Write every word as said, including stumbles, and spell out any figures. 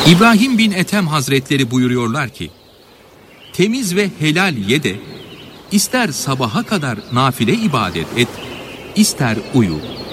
İbrahim bin Ethem Hazretleri buyuruyorlar ki, temiz ve helal ye de, ister sabaha kadar nafile ibadet et, ister uyu.